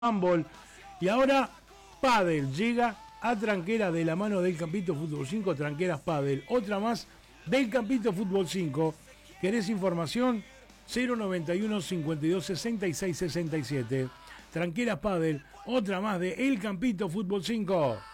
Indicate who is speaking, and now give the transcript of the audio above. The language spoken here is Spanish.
Speaker 1: handball. Y ahora pádel llega a Tranqueras de la mano del Campito Fútbol 5, Tranqueras Pádel. Otra más del Campito Fútbol 5. ¿Querés información? 091 52 66 67. Tranqueras Pádel, otra más de El Campito Fútbol 5.